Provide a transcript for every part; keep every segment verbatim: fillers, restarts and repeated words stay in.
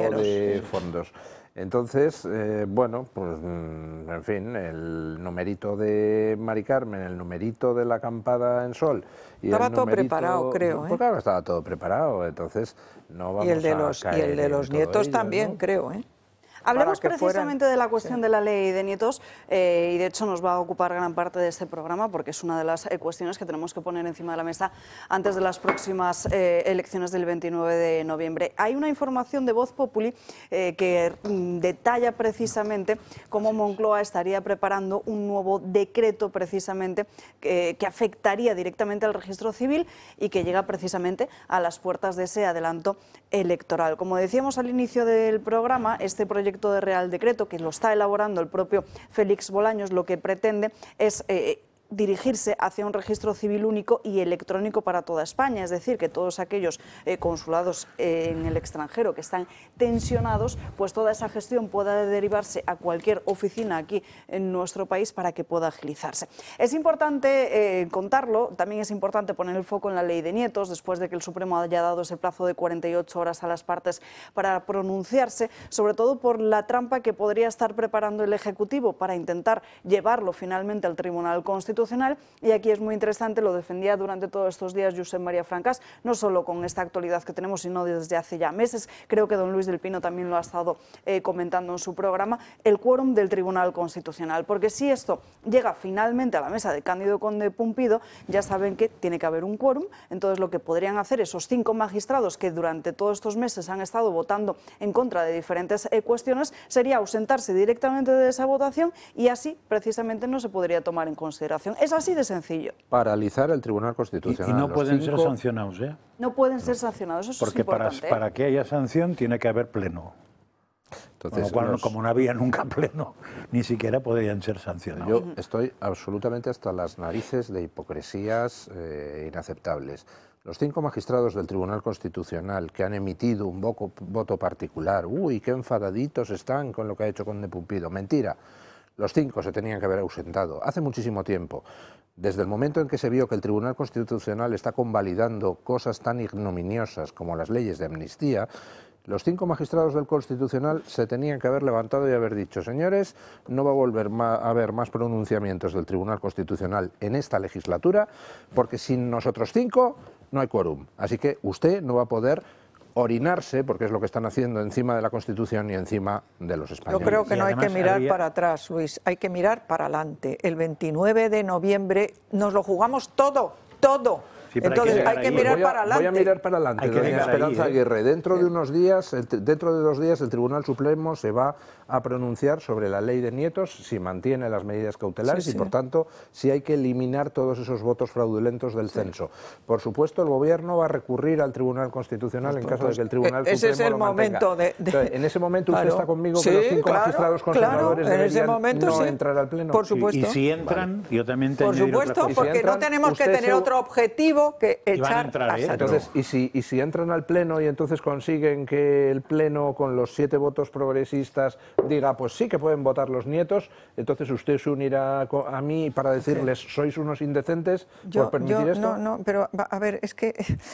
números. de fondos. Entonces, eh, bueno, pues en fin, el numerito de Mari Carmen, el numerito de la acampada en Sol y estaba el todo numerito, preparado, creo, ¿eh? Pues claro, estaba todo preparado, entonces no vamos y el de a los caer y el de en los todo nietos ello, también, ¿no? creo, ¿eh? Hablemos Para que precisamente fueran, de la cuestión sí. de la ley de nietos eh, y de hecho nos va a ocupar gran parte de este programa porque es una de las eh, cuestiones que tenemos que poner encima de la mesa antes de las próximas eh, elecciones del veintinueve de noviembre. Hay una información de Voz Populi eh, que mm, detalla precisamente cómo Moncloa estaría preparando un nuevo decreto precisamente que, que afectaría directamente al registro civil y que llega precisamente a las puertas de ese adelanto electoral. Como decíamos al inicio del programa, este proyecto de Real Decreto, que lo está elaborando el propio Félix Bolaños, lo que pretende es eh, dirigirse hacia un registro civil único y electrónico para toda España, es decir, que todos aquellos eh, consulados eh, en el extranjero que están tensionados, pues toda esa gestión pueda derivarse a cualquier oficina aquí en nuestro país para que pueda agilizarse. Es importante eh, contarlo, también es importante poner el foco en la ley de nietos, después de que el Supremo haya dado ese plazo de cuarenta y ocho horas a las partes para pronunciarse, sobre todo por la trampa que podría estar preparando el Ejecutivo para intentar llevarlo finalmente al Tribunal Constitucional. Y aquí es muy interesante, lo defendía durante todos estos días Josep María Francas, no solo con esta actualidad que tenemos, sino desde hace ya meses. Creo que don Luis del Pino también lo ha estado eh, comentando en su programa, el quórum del Tribunal Constitucional. Porque si esto llega finalmente a la mesa de Cándido Conde Pumpido, ya saben que tiene que haber un quórum. Entonces lo que podrían hacer esos cinco magistrados que durante todos estos meses han estado votando en contra de diferentes eh, cuestiones, sería ausentarse directamente de esa votación y así precisamente no se podría tomar en consideración. Es así de sencillo. Paralizar el Tribunal Constitucional. Y, y no pueden cinco... ser sancionados, ¿eh? No pueden ser sancionados, eso Porque es importante. para, para que haya sanción tiene que haber pleno. Entonces, Con lo cual, los... como no había nunca pleno, ni siquiera podrían ser sancionados. Yo estoy absolutamente hasta las narices de hipocresías eh, inaceptables. Los cinco magistrados del Tribunal Constitucional que han emitido un voto, voto particular, uy, qué enfadaditos están con lo que ha hecho Conde Pumpido. Mentira. Los cinco se tenían que haber ausentado hace muchísimo tiempo. Desde el momento en que se vio que el Tribunal Constitucional está convalidando cosas tan ignominiosas como las leyes de amnistía, los cinco magistrados del Constitucional se tenían que haber levantado y haber dicho: señores, no va a volver a haber más pronunciamientos del Tribunal Constitucional en esta legislatura, porque sin nosotros cinco no hay quórum. Así que usted no va a poder orinarse, porque es lo que están haciendo encima de la Constitución y encima de los españoles. Yo creo que no hay que mirar había... para atrás, Luis, hay que mirar para adelante. El veintinueve de noviembre nos lo jugamos todo, todo. Sí, Entonces hay que, hay que mirar voy a, para adelante. Voy a mirar para adelante, Hay que doña Esperanza ahí, ¿eh? Aguirre. Dentro de unos días, el, dentro de dos días, el Tribunal Supremo se va a pronunciar sobre la ley de nietos, si mantiene las medidas cautelares Sí, y, sí. por tanto, si hay que eliminar todos esos votos fraudulentos del sí. censo. Por supuesto, el Gobierno va a recurrir al Tribunal Constitucional pues, en caso pues, de que el Tribunal ese Supremo es el lo momento de, de... Entonces, en ese momento usted claro. está conmigo sí, que los cinco claro, magistrados conservadores claro, en ese deberían momento, no sí. entrar al Pleno. Por supuesto. Y, y si entran, vale. yo también te Por supuesto, porque si entran, no tenemos que tener se... otro objetivo que echar a, entrar, a ¿eh? Entonces, y si, y si entran al Pleno y entonces consiguen que el Pleno, con los siete votos progresistas, diga, pues sí que pueden votar los nietos, entonces usted se unirá a mí para decirles, sois unos indecentes yo, por permitir yo, esto. No, no, pero a ver, es que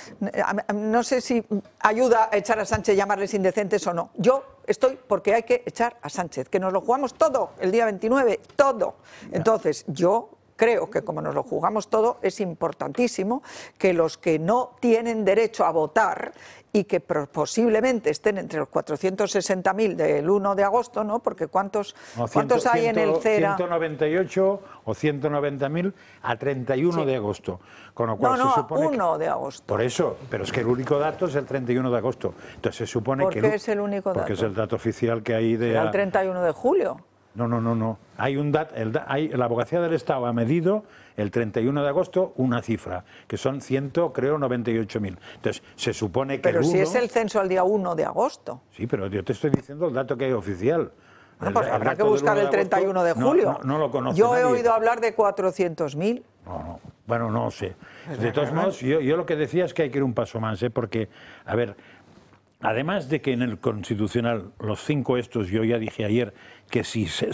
no sé si ayuda a echar a Sánchez llamarles indecentes o no. Yo estoy porque hay que echar a Sánchez, que nos lo jugamos todo el día veintinueve, todo. Entonces, yo creo que como nos lo jugamos todo, es importantísimo que los que no tienen derecho a votar y que posiblemente estén entre los cuatrocientos sesenta mil del uno de agosto, ¿no? Porque ¿cuántos, no, ¿cuántos hay en el CERA? ciento noventa y ocho o ciento noventa mil a treinta y uno sí. de agosto. Con lo cual no, no, se supone uno que, de agosto. Por eso, pero es que el único dato es el treinta y uno de agosto. Entonces se supone ¿Por que... qué el, es el único dato? Porque es el dato oficial que hay de... ¿Será el treinta y uno de julio? No, no, no, no. Hay un dat, el, hay, la Abogacía del Estado ha medido el treinta y uno de agosto una cifra, que son cien, creo, noventa y ocho mil. Entonces, se supone que Pero el si uno, es el censo al día uno de agosto. Sí, pero yo te estoy diciendo el dato que hay oficial. No, el, pues el habrá que dato buscar del el treinta y uno de julio. No, no, no lo conoce Yo he nadie. oído hablar de cuatrocientos mil. No, no. Bueno, no sé. De todos modos, yo, yo lo que decía es que hay que ir un paso más, ¿eh? Porque, a ver, además de que en el Constitucional los cinco estos, yo ya dije ayer que si se, se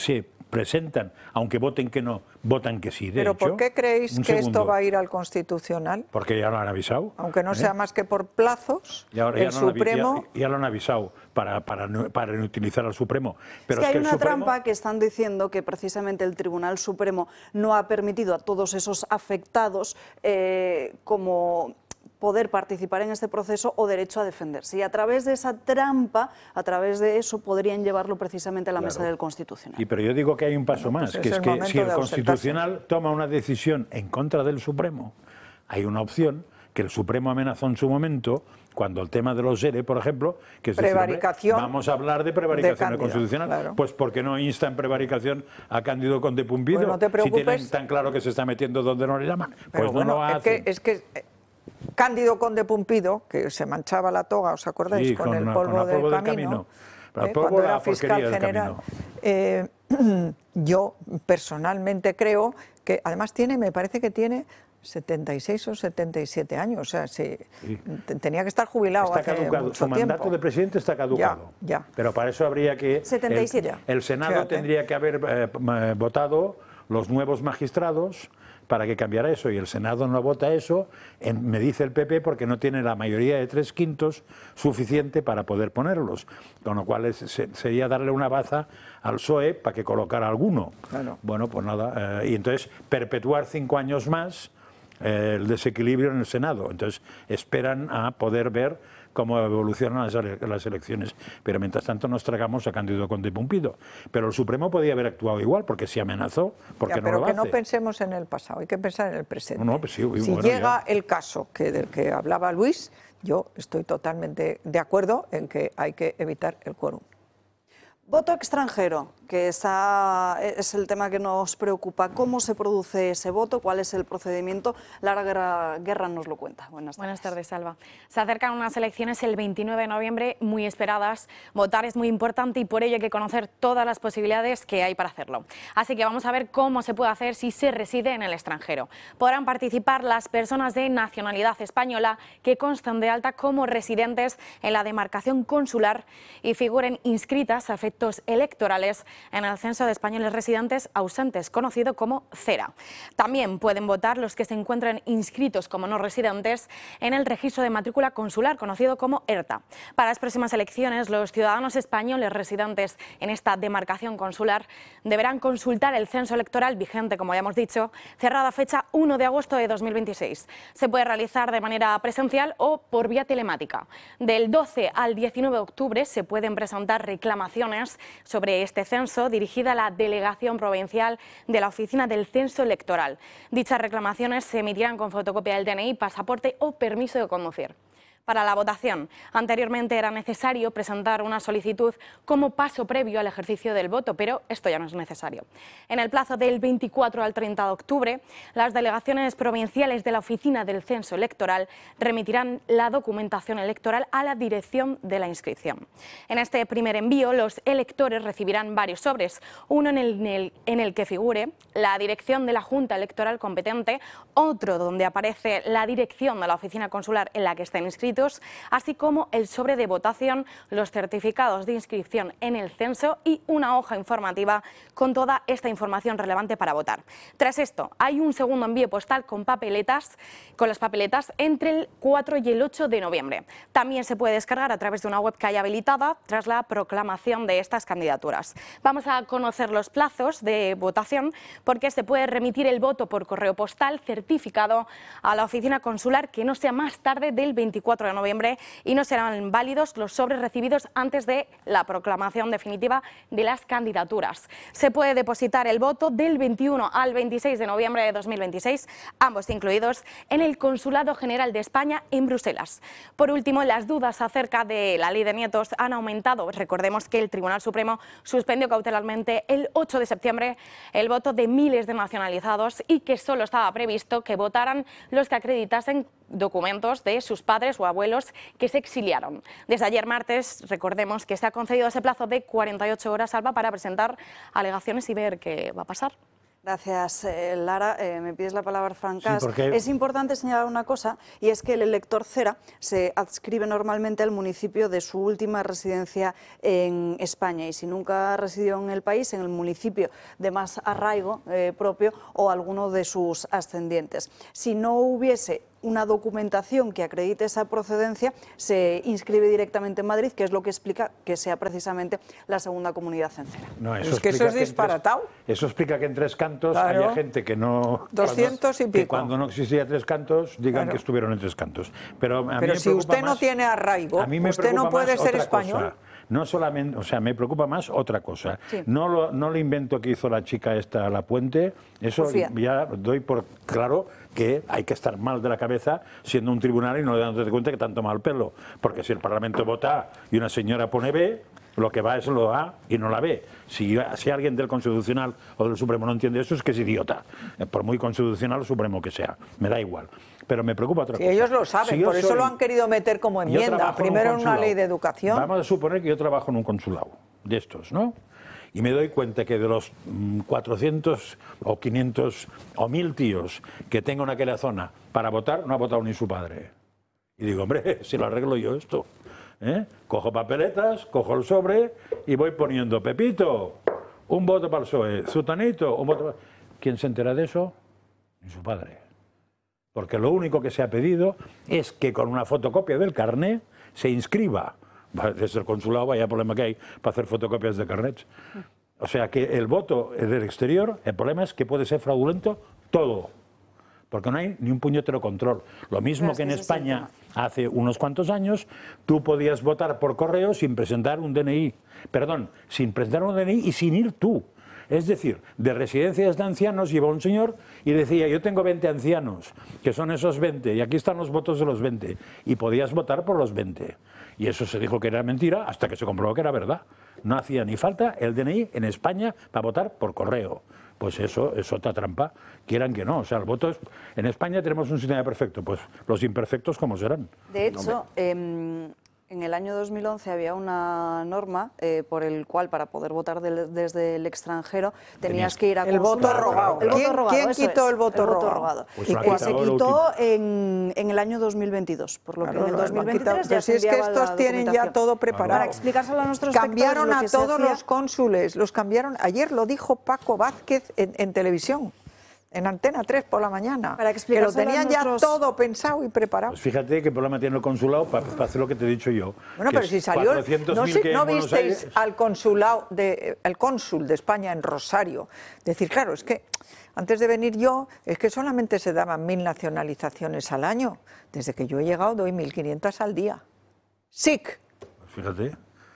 presentan, aunque voten que no, votan que sí. De ¿Pero hecho, por qué creéis un que segundo, esto va a ir al Constitucional? Porque ya lo han avisado. Aunque no ¿eh? sea más que por plazos, Y ahora el ya, lo han avi- Supremo... ya, ya lo han avisado para, para, no- para inutilizar al Supremo. Pero es que hay el una Supremo, trampa que están diciendo que precisamente el Tribunal Supremo no ha permitido a todos esos afectados eh, como poder participar en este proceso o derecho a defenderse. Y a través de esa trampa, a través de eso, podrían llevarlo precisamente a la Claro. mesa del Constitucional. Y pero yo digo que hay un paso Bueno, más, pues que es es el que momento si el de ausentarse. Constitucional toma una decisión en contra del Supremo, hay una opción que el Supremo amenazó en su momento, cuando el tema de los E R E, por ejemplo, que es decir, hombre, Prevaricación vamos a hablar de prevaricación de Cándido, constitucional, claro. pues ¿por qué no insta en prevaricación a Cándido Conde Pumpido? Pues no te si preocupes. tienen tan claro que se está metiendo donde no le llaman, pues Pero no bueno, lo es hacen. que, es que eh, Cándido Conde Pumpido, que se manchaba la toga, ¿os acordáis? Sí, con, con el la- polvo, con el polvo del, del camino, camino. Pero el eh, polvo cuando era era fiscal porquería del general. camino. Eh, yo personalmente creo que, además tiene, me parece que tiene setenta y seis o setenta y siete años, o sea, sí, Sí. te- tenía que estar jubilado Está hace caducado, mucho su mandato tiempo. de presidente está caducado. Ya, ya. Pero para eso habría que... setenta y siete. El, el Senado Fíjate. tendría que haber eh, m- votado los nuevos magistrados para que cambiara eso, y el Senado no vota eso, en- me dice el P P, porque no tiene la mayoría de tres quintos suficiente para poder ponerlos, con lo cual es- se- sería darle una baza al P S O E para que colocara alguno. Claro. Bueno, pues nada, eh, y entonces perpetuar cinco años más eh, el desequilibrio en el Senado. Entonces esperan a poder ver cómo evolucionan las, ele- las elecciones. Pero mientras tanto nos tragamos a Cándido Conde Pumpido. Pero el Supremo podía haber actuado igual, porque si amenazó, ¿por Ya, qué no pero lo que hace? no pensemos en el pasado, hay que pensar en el presente. No, no, pues sí, si bueno, llega ya. el caso que, del que hablaba Luis, yo estoy totalmente de acuerdo en que hay que evitar el quórum. Voto extranjero, que está, es el tema que nos preocupa. ¿Cómo se produce ese voto? ¿Cuál es el procedimiento? Lara Guerra, Guerra nos lo cuenta. Buenas tardes. Buenas tardes, Salva. Se acercan unas elecciones el veintinueve de noviembre muy esperadas. Votar es muy importante y por ello hay que conocer todas las posibilidades que hay para hacerlo. Así que vamos a ver cómo se puede hacer si se reside en el extranjero. Podrán participar las personas de nacionalidad española que constan de alta como residentes en la demarcación consular y figuren inscritas a efectos electorales en el Censo de Españoles Residentes Ausentes, conocido como CERA. También pueden votar los que se encuentren inscritos como no residentes en el Registro de Matrícula Consular, conocido como ERTA. Para las próximas elecciones, los ciudadanos españoles residentes en esta demarcación consular deberán consultar el censo electoral vigente, como ya hemos dicho, cerrada fecha uno de agosto de dos mil veintiséis. Se puede realizar de manera presencial o por vía telemática. Del doce al diecinueve de octubre se pueden presentar reclamaciones sobre este censo dirigida a la Delegación Provincial de la Oficina del Censo Electoral. Dichas reclamaciones se emitirán con fotocopia del D N I, pasaporte o permiso de conducir. Para la votación, anteriormente era necesario presentar una solicitud como paso previo al ejercicio del voto, pero esto ya no es necesario. En el plazo del veinticuatro al treinta de octubre, las delegaciones provinciales de la Oficina del Censo Electoral remitirán la documentación electoral a la dirección de la inscripción. En este primer envío, los electores recibirán varios sobres, uno en el, en el, en el que figure la dirección de la Junta Electoral competente, otro donde aparece la dirección de la oficina consular en la que estén inscritos, así como el sobre de votación, los certificados de inscripción en el censo y una hoja informativa con toda esta información relevante para votar. Tras esto, hay un segundo envío postal con papeletas, con las papeletas entre el cuatro y el ocho de noviembre. También se puede descargar a través de una web que haya habilitada tras la proclamación de estas candidaturas. Vamos a conocer los plazos de votación porque se puede remitir el voto por correo postal certificado a la oficina consular que no sea más tarde del veinticuatro de noviembre y no serán válidos los sobres recibidos antes de la proclamación definitiva de las candidaturas. Se puede depositar el voto del veintiuno al veintiséis de noviembre de dos mil veintiséis, ambos incluidos, en el Consulado General de España en Bruselas. Por último, las dudas acerca de la ley de nietos han aumentado. Recordemos que el Tribunal Supremo suspendió cautelarmente el ocho de septiembre el voto de miles de nacionalizados y que solo estaba previsto que votaran los que acreditasen documentos de sus padres o abuelos que se exiliaron. Desde ayer martes, recordemos que se ha concedido ese plazo de cuarenta y ocho horas, Alba, para presentar alegaciones y ver qué va a pasar. Gracias, eh, Lara. Eh, me pides la palabra, Francás. Sí, porque... Es importante señalar una cosa, y es que el elector cera se adscribe normalmente al municipio de su última residencia en España, y si nunca residió en el país, en el municipio de más arraigo eh, propio o alguno de sus ascendientes. Si no hubiese una documentación que acredite esa procedencia, se inscribe directamente en Madrid, que es lo que explica que sea precisamente la segunda comunidad cencera. No, eso es que eso es disparatado. Tres, eso explica que en Tres Cantos claro. haya gente que no... doscientos cuando, y pico. Que cuando no existía Tres Cantos digan claro. que estuvieron en Tres Cantos. Pero, a mí Pero me si usted más, no tiene arraigo, a mí me usted no puede ser español. Cosa. No solamente, o sea, me preocupa más otra cosa. Sí. No lo, no lo invento que hizo la chica esta, La Puente, eso Sofía. Ya doy por claro que hay que estar mal de la cabeza siendo un tribunal y no dándote cuenta que tanto mal pelo. Porque si el Parlamento vota y una señora pone B, lo que va es lo A y no la B. Si, si alguien del Constitucional o del Supremo no entiende eso, es que es idiota. Por muy constitucional o Supremo que sea. Me da igual. Pero me preocupa otra sí, cosa. ellos lo saben, si por eso soy, lo han querido meter como enmienda. Primero en una ley de educación. Vamos a suponer que yo trabajo en un consulado de estos, ¿no? Y me doy cuenta que de los cuatrocientos o quinientos o mil tíos que tengo en aquella zona para votar, no ha votado ni su padre. Y digo, hombre, si lo arreglo yo esto. ¿Eh? Cojo papeletas, cojo el sobre y voy poniendo Pepito, un voto para el P S O E, Zutanito, un voto para... ¿Quién se entera de eso? Ni su padre. Porque lo único que se ha pedido es que con una fotocopia del carné se inscriba. Desde el consulado vaya problema que hay para hacer fotocopias de carnets. O sea que el voto del exterior, el problema es que puede ser fraudulento todo. Porque no hay ni un puñetero control. Lo mismo que en España hace unos cuantos años, tú podías votar por correo sin presentar un D N I. Perdón, sin presentar un D N I y sin ir tú. Es decir, de residencias de ancianos iba un señor y decía, yo tengo veinte ancianos, que son esos veinte, y aquí están los votos de los veinte. Y podías votar por los veinte. Y eso se dijo que era mentira hasta que se comprobó que era verdad. No hacía ni falta el D N I en España para votar por correo. Pues eso es otra trampa, quieran que no. O sea, el voto es... En España tenemos un sistema perfecto, pues los imperfectos, ¿cómo serán? De hecho, eh, en el año dos mil once había una norma eh, por el cual para poder votar de, desde el extranjero tenías que ir a el voto rogado. El voto ¿Quién, rogado, ¿quién quitó es, el voto el voto rogado? rogado. Pues y lo ha que quitado se lo quitó en, en el año dos mil veintidós, por lo Claro, que en el dos mil veintitrés pero ya si se es que enviaba estos la tienen ya documentación. todo preparado. Para explicárselo a nuestros Cambiaron espectadores, lo a que se todos hacía- los cónsules, los cambiaron. Ayer lo dijo Paco Vázquez en, en televisión, en Antena tres por la mañana, Para que lo explicárselo a tenían ya nuestros- todo pensado y preparado. Pues fíjate qué problema tiene el consulado para, para hacer lo que te he dicho yo. Bueno, que pero es si salió, cuatrocientos ¿no, mil sé- que ¿no en Buenos visteis Aires- al consulado de, el cónsul de España en Rosario? Decir, claro, es que antes de venir yo, es que solamente se daban mil nacionalizaciones al año. Desde que yo he llegado doy mil quinientas al día. S I C, Fíjate.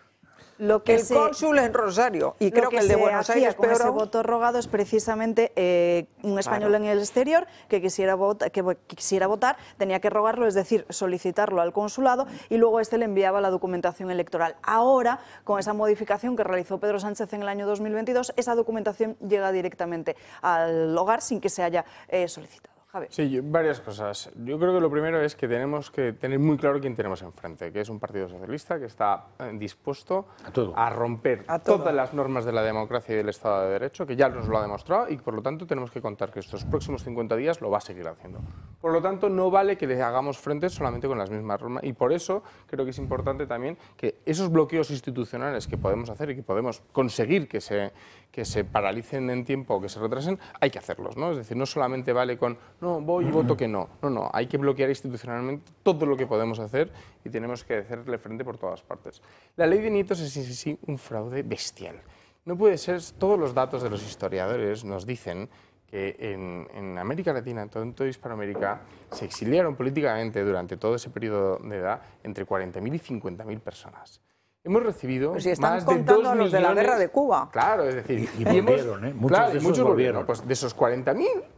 Lo que el se- cónsul en Rosario. Y Lo creo que, el de se Buenos hacía Aires con peor ese aún. voto rogado es precisamente eh, un español Claro. en el exterior que quisiera, vota- que vo- que quisiera votar, tenía que rogarlo, es decir, solicitarlo al consulado y luego este le enviaba la documentación electoral. Ahora, con esa modificación que realizó Pedro Sánchez en el año dos mil veintidós, esa documentación llega directamente al hogar sin que se haya eh, solicitado. Javier. Sí, yo- varias cosas. Yo creo que lo primero es que tenemos que tener muy claro quién tenemos enfrente, que es un partido socialista que está eh, dispuesto A todo. a romper A todo. todas las normas de la democracia y del Estado de Derecho, que ya nos lo ha demostrado y por lo tanto tenemos que contar que estos próximos cincuenta días lo va a seguir haciendo. Por lo tanto, no vale que le hagamos frente solamente con las mismas normas y por eso creo que es importante también que esos bloqueos institucionales que podemos hacer y que podemos conseguir que se, que se paralicen en tiempo o que se retrasen, hay que hacerlos, ¿no? Es decir, no solamente vale con no, voy y voto que no. No, no, hay que bloquear institucionalmente todo lo que podemos hacer y tenemos que hacerle frente por todas partes. La ley de nietos es sí, sí, sí, un fraude bestial. No puede ser, todos los datos de los historiadores nos dicen que en, en América Latina, en todo, en toda Hispanoamérica, se exiliaron políticamente durante todo ese periodo de edad entre cuarenta mil y cincuenta mil personas. Hemos recibido Pues si están más de contando dos a los de la millones- guerra de Cuba. Claro, es decir, Y- y volvieron, ¿eh? Muchos claro, de y esos muchos volvieron. Pues de esos cuarenta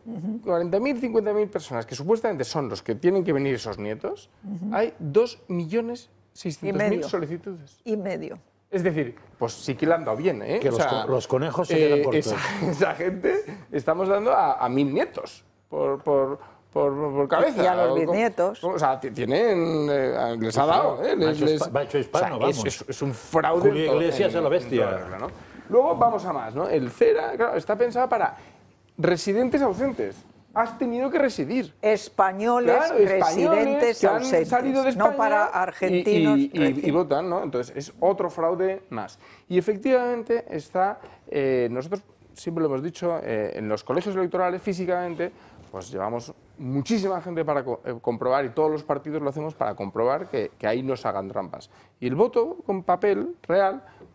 mil, cincuenta mil personas que supuestamente son los que tienen que venir esos nietos, hay dos millones seiscientos mil medio. solicitudes. Y medio. Es decir, pues sí que le han dado bien, ¿eh? Que los co- los conejos se quedan cortos. Esa, esa gente estamos dando a, a mil nietos por, por, por, por cabeza. Y a los O como- bisnietos. O sea, ti- tienen, eh, les ha dado. ¿eh? Les- Macho les- hispa- macho hispano, o sea, es- vamos. Es, es un fraude. Julio en todo- Iglesias en- a la en bestia. toda regla, ¿no? Luego vamos a más, ¿no? El CERA, claro, está pensado para residentes ausentes. Has tenido que residir. Españoles Claro, españoles residentes que han ausentes, salido de España no para y- argentinos. y, y- y- y votan, ¿no? Entonces es otro fraude más. Y efectivamente está, eh, nosotros siempre lo hemos dicho, eh, en los colegios electorales físicamente, pues llevamos muchísima gente para co- eh, comprobar, y todos los partidos lo hacemos para comprobar que, que ahí no se hagan trampas. Y el voto con papel real